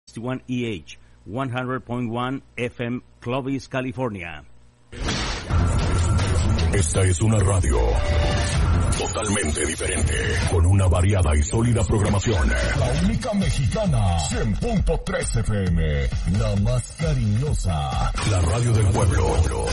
61EH, 100.1 FM, Clovis, California. Esta es una radio totalmente diferente, con una variada y sólida programación. La única mexicana, 100.3 FM, la más cariñosa, la radio del pueblo.